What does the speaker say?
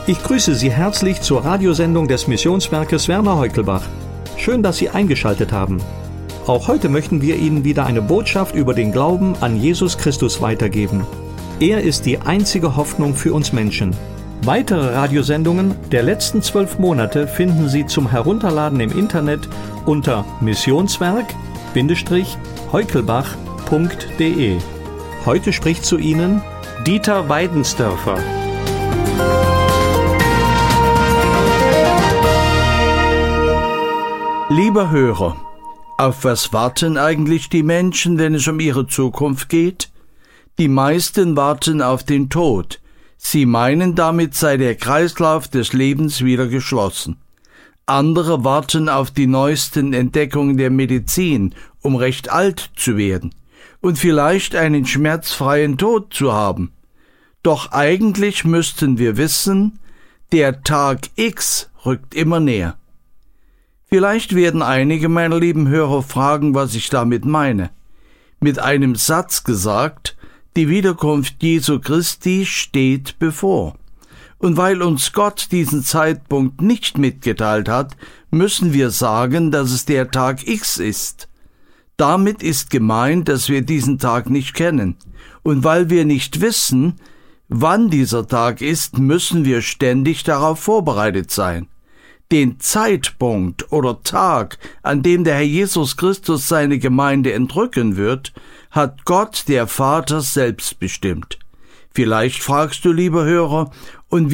Ich grüße Sie herzlich zur Radiosendung des Missionswerkes Werner Heukelbach. Schön, dass Sie eingeschaltet haben. Auch heute möchten wir Ihnen wieder eine Botschaft über den Glauben an Jesus Christus weitergeben. Er ist die einzige Hoffnung für uns Menschen. Weitere Radiosendungen der letzten 12 Monate finden Sie zum Herunterladen im Internet unter missionswerk-heukelbach.de. Heute spricht zu Ihnen Dieter Weidensdörfer. Lieber Hörer, auf was warten eigentlich die Menschen, wenn es um ihre Zukunft geht? Die meisten warten auf den Tod. Sie meinen, damit sei der Kreislauf des Lebens wieder geschlossen. Andere warten auf die neuesten Entdeckungen der Medizin, um recht alt zu werden und vielleicht einen schmerzfreien Tod zu haben. Doch eigentlich müssten wir wissen, der Tag X rückt immer näher. Vielleicht werden einige meiner lieben Hörer fragen, was ich damit meine. Mit einem Satz gesagt, die Wiederkunft Jesu Christi steht bevor. Und weil uns Gott diesen Zeitpunkt nicht mitgeteilt hat, müssen wir sagen, dass es der Tag X ist. Damit ist gemeint, dass wir diesen Tag nicht kennen. Und weil wir nicht wissen, wann dieser Tag ist, müssen wir ständig darauf vorbereitet sein. Den Zeitpunkt oder Tag, an dem der Herr Jesus Christus seine Gemeinde entrücken wird, hat Gott, der Vater, selbst bestimmt. Vielleicht fragst du, lieber Hörer, und